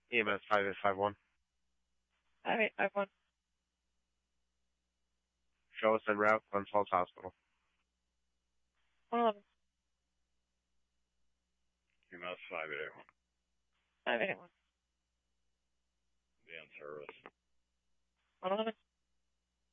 EMS 5851. 5851. Show us en route, Glens Falls Hospital. 111. EMS 5881. 5881. Be in service. 111.